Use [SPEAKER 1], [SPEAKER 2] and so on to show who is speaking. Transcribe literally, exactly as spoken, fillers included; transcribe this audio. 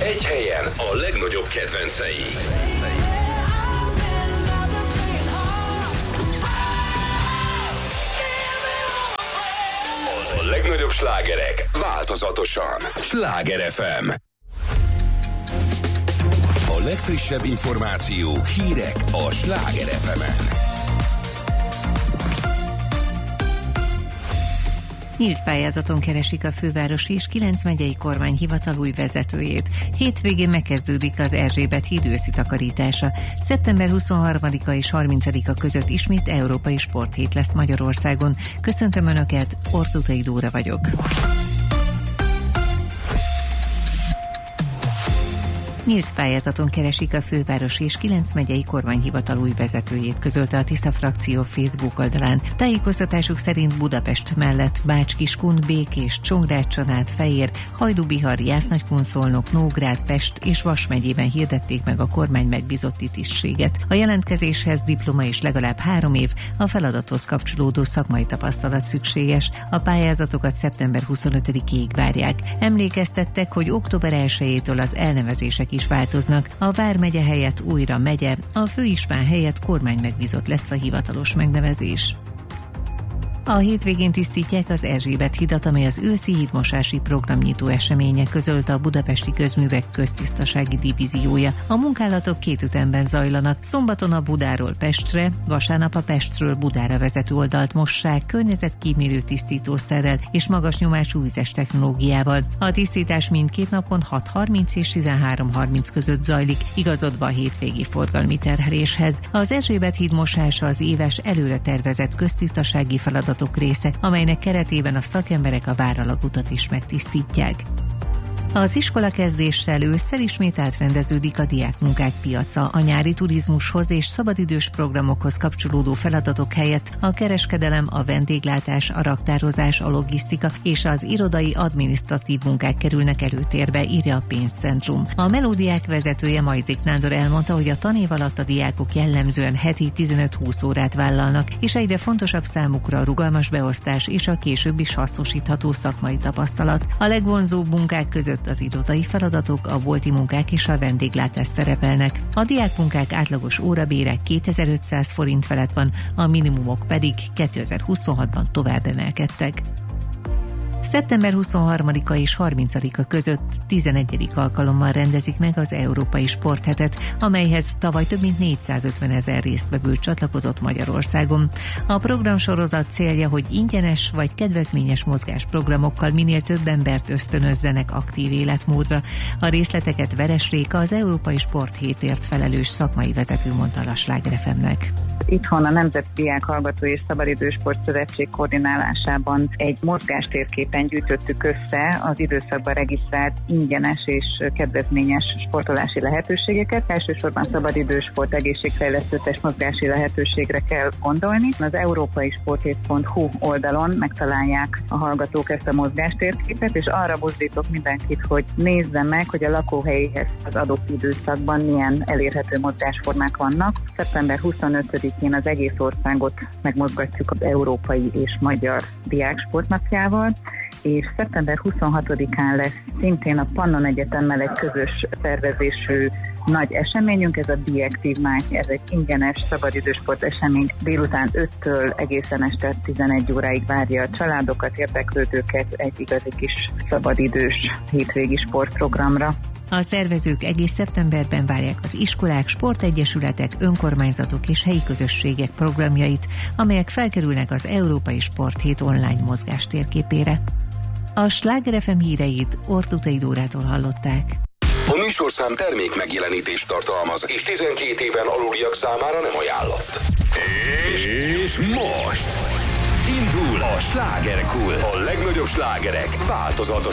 [SPEAKER 1] Egy helyen a legnagyobb kedvencei. A legnagyobb slágerek változatosan. Sláger ef em. A legfrissebb információk, hírek a Sláger ef emen.
[SPEAKER 2] Nyílt pályázaton keresik a fővárosi és kilenc megyei kormányhivatal új vezetőjét. Hétvégén megkezdődik az Erzsébet híd őszi takarítása. szeptember huszonharmadika és harmincadika között ismét európai sporthét lesz Magyarországon. Köszöntöm Önöket, Ortutai Dóra vagyok. Nyílt pályázaton keresik a fővárosi és kilenc megyei kormányhivatal új vezetőjét, közölte a Tisza frakció Facebook oldalán. Tájékoztatásuk szerint Budapest mellett Bács-Kiskun, Békés, Csongrád-Csanád, Fejér, Hajdú-Bihar, Jász-Nagykunszolnok, Nógrád, Pest és Vas megyében hirdették meg a kormány megbízotti tisztséget. A jelentkezéshez diploma és legalább három év, a feladathoz kapcsolódó szakmai tapasztalat szükséges. A pályázatokat szeptember huszonötödikéig várják. Emlékeztettek, hogy október elsejétől az elnevezések is változnak. A vármegye helyett újra megye, a főispán helyett kormány megbízott lesz a hivatalos megnevezés. A hétvégén tisztítják az Erzsébet hidat, amely az őszi hídmosási programnyitó eseménye, közölte a Budapesti Közművek köztisztasági divíziója. A munkálatok két ütemben zajlanak. Szombaton a Budáról Pestre, vasárnap a Pestről Budára vezető oldalt mossák környezetkímélő tisztítószerrel és magas nyomású vizes technológiával. A tisztítás mindkét napon hat harminc és tizenhárom harminc között zajlik, igazodva a hétvégi forgalmi terheléshez. Az Erzsébet híd mosása az éves előre tervezett köztisztasági feladat része, amelynek keretében a szakemberek a váralagutat is megtisztítják. Az iskola kezdéssel ősszel ismét átrendeződik a diákmunkák piaca. A nyári turizmushoz és szabadidős programokhoz kapcsolódó feladatok helyett a kereskedelem, a vendéglátás, a raktározás, a logisztika és az irodai adminisztratív munkák kerülnek előtérbe, írja a Pénzcentrum. A Melódiák vezetője, Majzik Nándor elmondta, hogy a tanév alatt a diákok jellemzően heti tizenöt-húsz órát vállalnak, és egyre fontosabb számukra a rugalmas beosztás és a később is hasznosítható szakmai tapasztalat. A legvonzóbb munkák között az irodai feladatok, a bolti munkák és a vendéglátás szerepelnek. A diákmunkák átlagos órabére kétezer-ötszáz forint felett van, a minimumok pedig kétezer-huszonhatban tovább emelkedtek. szeptember huszonharmadika és harmincadika között tizenegyedik alkalommal rendezik meg az Európai Sporthetet, amelyhez tavaly több mint négyszázötvenezer résztvevő csatlakozott Magyarországon. A programsorozat célja, hogy ingyenes vagy kedvezményes mozgásprogramokkal minél több embert ösztönözzenek aktív életmódra. A részleteket Veres Réka, az Európai Sporthétért felelős szakmai vezető mondta a Sláger ef emnek.
[SPEAKER 3] Itthon a Nemzeti Diák Hallgató és Szabadidősport Szövetség koordinálásában egy mozgástérképen gyűjtöttük össze az időszakban regisztrált ingyenes és kedvezményes sportolási lehetőségeket. Elsősorban szabadidősport, egészségfejlesztő testmozgási lehetőségre kell gondolni. Az európai sporthét pont hu oldalon megtalálják a hallgatók ezt a mozgástérképet, és arra buzdítok mindenkit, hogy nézze meg, hogy a lakóhelyéhez az adott időszakban milyen elérhető mozgásformák vannak. szeptember huszonötödikén az egész országot megmozgatjuk az európai és magyar diáksportnapjával, és szeptember huszonhatodikán lesz szintén a Pannon Egyetemmel egy közös szervezésű nagy eseményünk, ez a Be Active Night, ez egy ingyenes szabadidősport esemény. Délután öttől egészen este tizenegy óráig várja a családokat, érdeklődőket egy igazi kis szabadidős hétvégi sportprogramra.
[SPEAKER 2] A szervezők egész szeptemberben várják az iskolák, sportegyesületek, önkormányzatok és helyi közösségek programjait, amelyek felkerülnek az Európai Sporthét online mozgás térképére. A Sláger ef em híreit Ortutai Dórától hallották.
[SPEAKER 1] A műsorszám termék megjelenítést tartalmaz, és tizenkét éven aluliak számára nem ajánlott. És most indul a Slágerkult. A legnagyobb slágerek változatosan.